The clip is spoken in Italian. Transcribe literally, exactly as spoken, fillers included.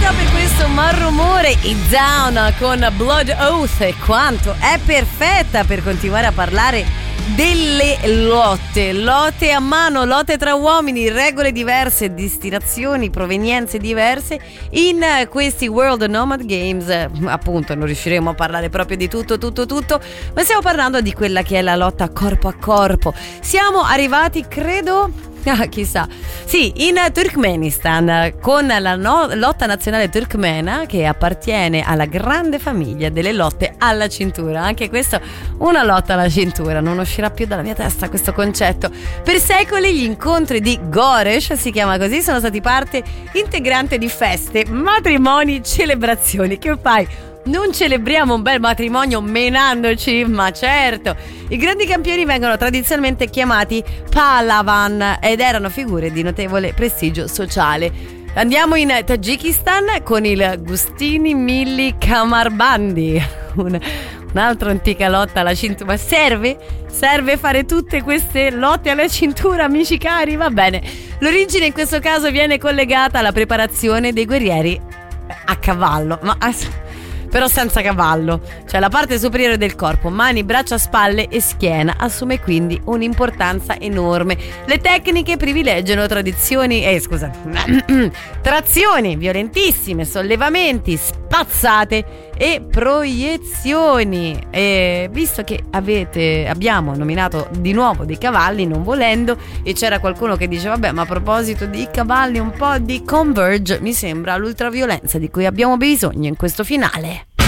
Per questo Malrumore, It's Down con Blood Oath, e quanto è perfetta per continuare a parlare delle lotte, lotte a mano, lotte tra uomini, regole diverse, destinazioni, provenienze diverse in questi World Nomad Games. Appunto non riusciremo a parlare proprio di tutto tutto tutto, ma stiamo parlando di quella che è la lotta corpo a corpo. Siamo arrivati, credo, ah, chissà, sì, in Turkmenistan, con la no- lotta nazionale turkmena, che appartiene alla grande famiglia delle lotte alla cintura. Anche questo, una lotta alla cintura, non uscirà più dalla mia testa questo concetto. Per secoli gli incontri di Goresh, si chiama così, sono stati parte integrante di feste, matrimoni, celebrazioni. Che fai? Non celebriamo un bel matrimonio menandoci? Ma certo! I grandi campioni vengono tradizionalmente chiamati Pahlavan ed erano figure di notevole prestigio sociale. Andiamo in Tagikistan con il Gustini Milli Kamarbandi, un, un'altra antica lotta alla cintura. Ma serve? Serve fare tutte queste lotte alla cintura, amici cari? Va bene. L'origine in questo caso viene collegata alla preparazione dei guerrieri a cavallo, ma però senza cavallo, cioè la parte superiore del corpo, mani, braccia, spalle e schiena, assume quindi un'importanza enorme. Le tecniche privilegiano tradizioni, eh scusa, trazioni violentissime, sollevamenti, spazzate e proiezioni. E visto che avete abbiamo nominato di nuovo dei cavalli, non volendo, e c'era qualcuno che dice vabbè, ma a proposito di cavalli, un po' di Converge mi sembra l'ultraviolenza di cui abbiamo bisogno in questo finale.